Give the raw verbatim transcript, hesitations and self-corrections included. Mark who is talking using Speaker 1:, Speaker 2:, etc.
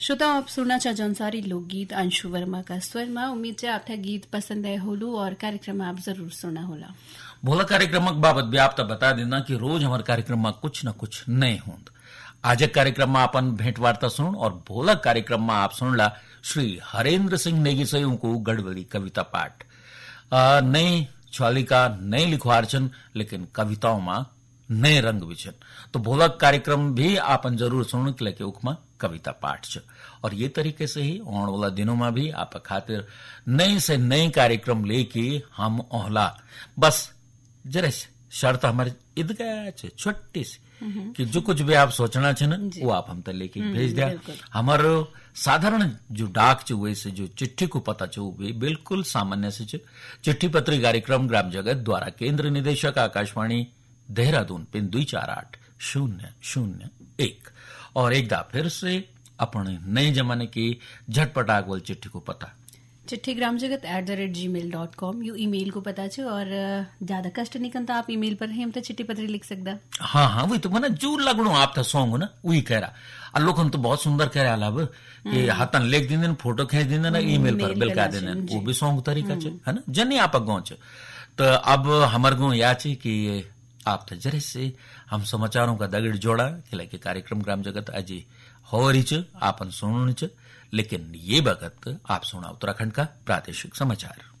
Speaker 1: श्रोताओं, आप सुनना चाह जौनसारी लोकगीत अंशु वर्मा का स्वर में। उम्मीद है आपका गीत पसंद है होलू और कार्यक्रम आप जरूर सुना होला।
Speaker 2: भोला कार्यक्रम बाबत भी आप बता देना कि रोज हमारे कार्यक्रम में कुछ न कुछ नए होंद। आज कार्यक्रम में अपन भेंट वार्ता सुन और भोला कार्यक्रम में आप सुनला श्री हरेंद्र सिंह नेगी से उनको गड़बड़ी कविता पाठ। नई छालिका नए लिखवारचन, लेकिन कविताओं में नए रंग विचन। तो भोला कार्यक्रम भी आपन जरूर सुन के लेके उखमा कविता पाठ छ। और ये तरीके से ही आने वाला दिनों में भी आप खातिर नए से नए कार्यक्रम लेके हम ओहला। बस जरा शर्त हमारे ईदगाह छे छोटी सी कि जो कुछ भी आप सोचना छे ना वो आप हम तक लेके भेज दिया। हमार साधारण जो डाक चे वैसे जो चिट्ठी को पता चे वो भी बिल्कुल सामान्य से चे। चिट्ठी पत्री कार्यक्रम ग्राम जगत द्वारा केंद्र निदेशक आकाशवाणी देहरादून पिन दुई चार आठ शून्य शून्य एक। और एक दा फिर से अपने नए जमाने की झटपट आग वाली चिट्ठी को पता
Speaker 1: चिट्ठी ग्राम जगत at the rate ji mail dot com you email को पता छे। और ज्यादा कष्ट नहीं करता आप ईमेल पर ही हम तो चिट्ठी पत्री लिख सकदा।
Speaker 2: हाँ हाँ वही तो मैंने जो लगनो आप था सॉन्ग ना वही कह रहा। और लोग तो बहुत सुंदर कह रहा अब कि हाथन लिख दिन फोटो खींच दिन ना ईमेल पर बिल कर देना वो भी सॉन्ग तरीका छे है ना जनी आप गाँव छे। तो अब हमार गाँव या चे कि आप तो जरे से हम समाचारों का दगड़ जोड़ा कि कार्यक्रम ग्राम जगत आज हो रही च आपन सुन च। लेकिन ये वक्त आप सुना उत्तराखंड का प्रादेशिक समाचार।